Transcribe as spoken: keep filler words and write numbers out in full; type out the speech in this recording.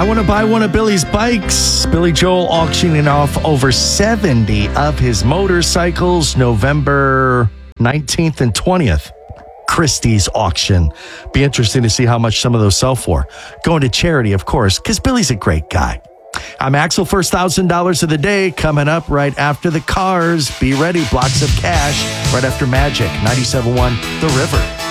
I want to buy one of Billy's bikes. Billy Joel auctioning off over seventy of his motorcycles November nineteenth and twentieth. Christie's auction. Be interesting to see how much some of those sell for. Going to charity, of course, because Billy's a great guy. I'm Axel. First one thousand dollars of the day coming up right after the cars. Be ready. Blocks of cash right after Magic. ninety-seven point one The River.